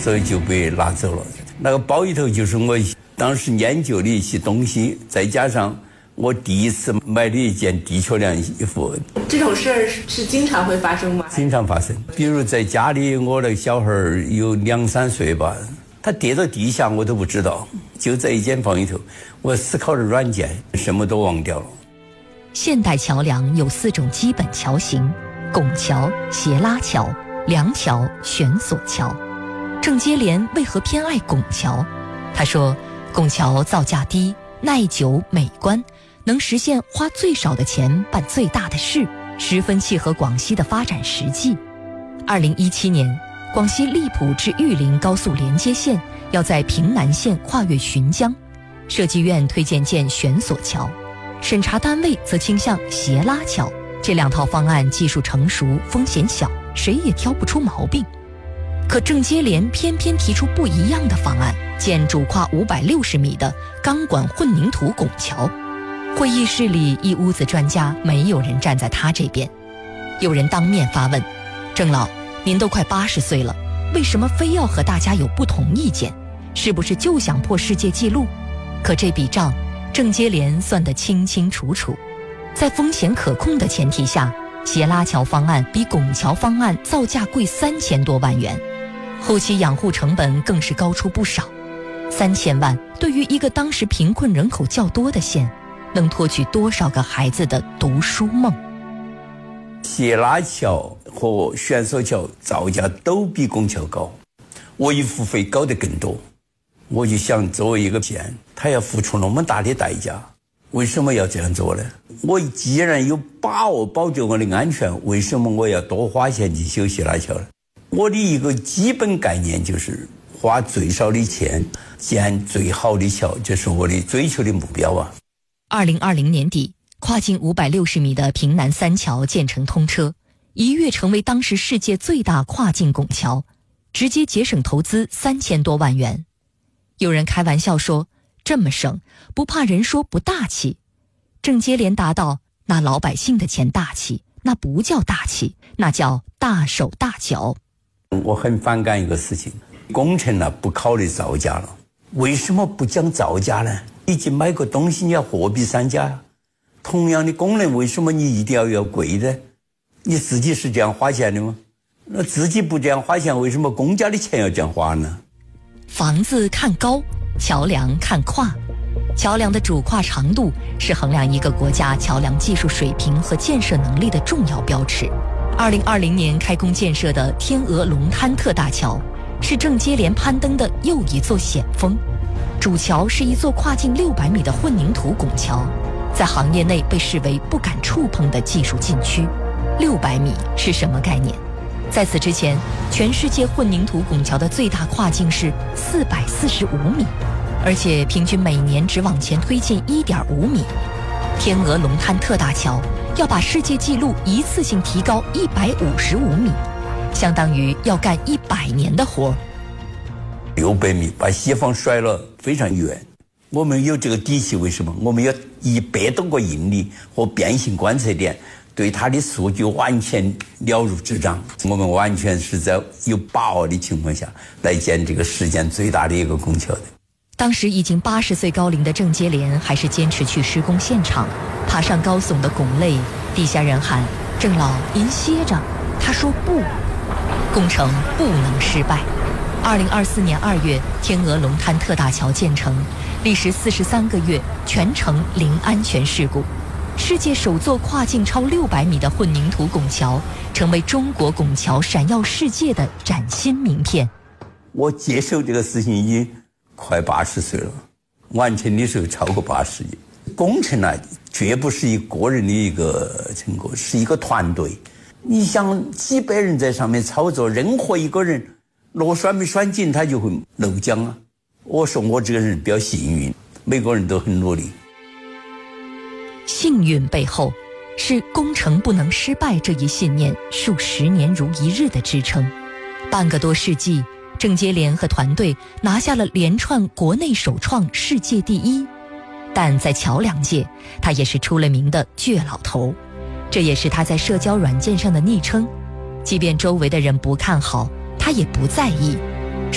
所以就被拿走了。那个包里头就是我当时研究的一些东西，再加上我第一次买的一件地球凉衣服。 这种事儿是经常会发生吗？ 经常发生。比如在家里，我那个小孩有2、3岁吧，他跌到地下我都不知道，就在一间房里头，我思考的软件什么都忘掉了。 现代桥梁有4种基本桥型：拱桥、斜拉桥、梁桥、悬索桥。郑接连为何偏爱拱桥？他说，拱桥造价低、耐久、美观，能实现花最少的钱办最大的事，十分契合广西的发展实际。2017年，广西荔浦至玉林高速连接线要在平南县跨越浔江，设计院推荐建悬索桥，审查单位则倾向斜拉桥。这2套方案技术成熟，风险小，谁也挑不出毛病。可郑接连偏偏提出不一样的方案，建主跨560米的钢管混凝土拱桥。会议室里一屋子专家，没有人站在他这边。有人当面发问：郑老，您都快80岁了，为什么非要和大家有不同意见？是不是就想破世界纪录？可这笔账，郑接连算得清清楚楚。在风险可控的前提下，斜拉桥方案比拱桥方案造价贵3000多万元，后期养护成本更是高出不少。3000万对于一个当时贫困人口较多的县，能托举多少个孩子的读书梦？ 斜拉桥和悬索桥造价都比拱桥高，维护费高得更多。我就想，作为一个县，他要付出那么大的代价，为什么要这样做呢？我既然有把握保证我的安全，为什么我要多花钱去修斜拉桥呢？我的一个基本概念就是花最少的钱建最好的桥，这是我的追求的目标啊。 2020年底，跨径560米的平南3桥建成通车，一跃成为当时世界最大跨境拱桥，直接节省投资3000多万元。有人开玩笑说，这么省，不怕人说不大气。郑接连答道，拿老百姓的钱大气，那不叫大气，那叫大手大脚。 我很反感一个事情，工程不考虑造价了，为什么不讲造价呢？你去买个东西，你要货比三家呀。同样的功能，为什么你一定要贵的？你自己是这样花钱的吗？那自己不这样花钱，为什么公家的钱要这样花呢？ 房子看高，桥梁看跨。桥梁的主跨长度是衡量一个国家桥梁技术水平和建设能力的重要标尺。2020年开工建设的天鹅龙滩特大桥，是郑接连攀登的又一座险峰。主桥是一座跨径600米的混凝土拱桥，在行业内被视为不敢触碰的技术禁区。600米是什么概念？在此之前，全世界混凝土拱桥的最大跨径是445米，而且平均每年只往前推进1.5米。天鹅龙滩特大桥要把世界纪录一次性提高155米，相当于要干100年的活。 600米把西方甩了非常远，我们有这个底气，为什么？我们有100多个应力和变形观测点，对它的数据完全了如指掌。我们完全是在有把握的情况下来建这个世界最大的一个拱桥的。 当时已经80岁高龄的郑接连还是坚持去施工现场，爬上高耸的拱肋，底下人喊：“郑老，您歇着。”他说不，工程不能失败。2024年2月，天鹅龙滩特大桥建成，历时43个月，全程零安全事故。世界首座跨径超600米的混凝土拱桥，成为中国拱桥闪耀世界的崭新名片。 我接受这个事情已经快80岁了，完成的时候超过80岁。工程绝不是一个人的一个成果，是一个团队。你想几百人在上面操作，任何一个人螺栓没栓紧，他就会漏浆啊。我说我这个人比较幸运，每个人都很努力。 幸运背后是工程不能失败这一信念数10年如一日的支撑。半个多世纪，郑接连和团队拿下了连串国内首创、世界第一。但在桥梁界，他也是出了名的倔老头，这也是他在社交软件上的昵称。即便周围的人不看好，他也不在意，